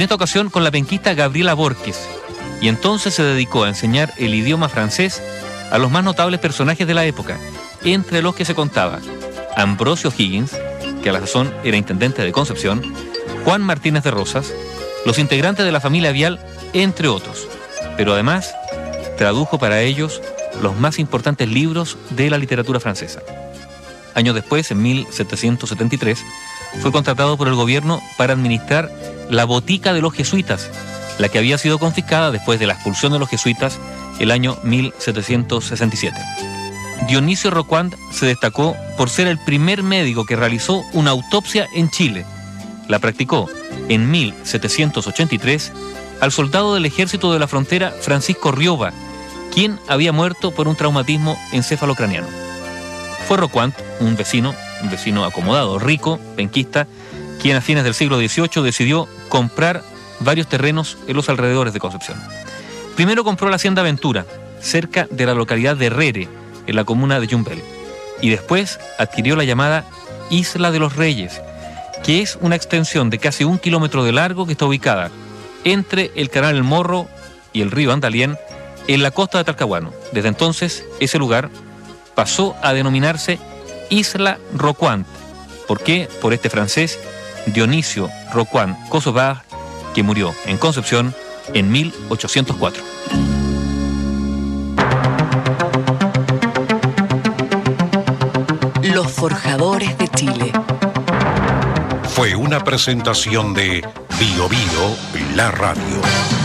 en esta ocasión con la penquista Gabriela Borges, y entonces se dedicó a enseñar el idioma francés a los más notables personajes de la época, entre los que se contaba Ambrosio Higgins, que a la sazón era intendente de Concepción, Juan Martínez de Rosas, los integrantes de la familia Vial, entre otros. Pero además tradujo para ellos los más importantes libros de la literatura francesa. Años después, en 1773, fue contratado por el gobierno para administrar la botica de los jesuitas, la que había sido confiscada después de la expulsión de los jesuitas el año 1767. Dionisio Roquant se destacó por ser el primer médico que realizó una autopsia en Chile. La practicó en 1783 al soldado del ejército de la frontera Francisco Rioba, quien había muerto por un traumatismo encefalocraniano. Fue Roquant, un vecino acomodado, rico, penquista, quien a fines del siglo XVIII decidió comprar varios terrenos en los alrededores de Concepción. Primero compró la hacienda Ventura, cerca de la localidad de Rere, en la comuna de Yumbel, y después adquirió la llamada Isla de los Reyes, que es una extensión de casi 1 kilómetro de largo que está ubicada entre el canal El Morro y el río Andalién, en la costa de Talcahuano. Desde entonces, ese lugar pasó a denominarse Isla Roquant. ¿Por qué? Por este francés Dionisio Roquant Kosovar, que murió en Concepción en 1804. Los Forjadores de Chile. Fue una presentación de Bio Bio, la radio.